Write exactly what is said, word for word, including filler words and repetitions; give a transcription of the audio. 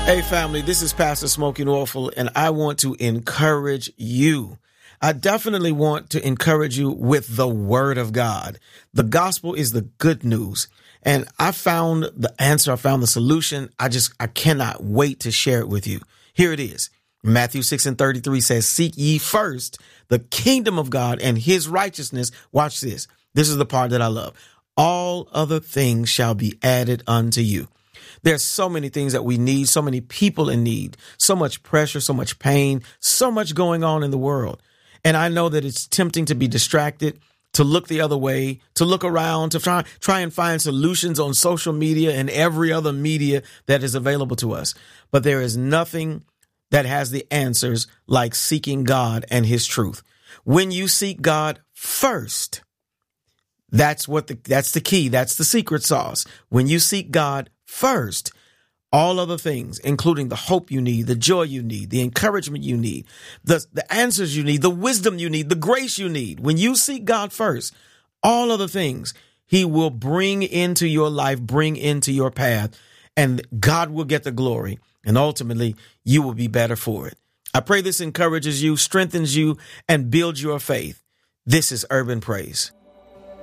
Hey family, this is Pastor Smoking Awful, and I want to encourage you. I definitely want to encourage you with the Word of God. The gospel is the good news, and I found the answer. I found the solution. I just, I cannot wait to share it with you. Here it is. Matthew six and thirty-three says, seek ye first the kingdom of God and his righteousness. Watch this. This is the part that I love. All other things shall be added unto you. There's so many things that we need, so many people in need, so much pressure, so much pain, so much going on in the world. And I know that it's tempting to be distracted, to look the other way, to look around, to try, try and find solutions on social media and every other media that is available to us. But there is nothing that has the answers like seeking God and his truth. When you seek God first, that's what the, that's the key. That's the secret sauce. When you seek God first, all other things, including the hope you need, the joy you need, the encouragement you need, the, the answers you need, the wisdom you need, the grace you need. When you seek God first, all other things he will bring into your life, bring into your path, and God will get the glory. And ultimately, you will be better for it. I pray this encourages you, strengthens you, and builds your faith. This is Urban Praise.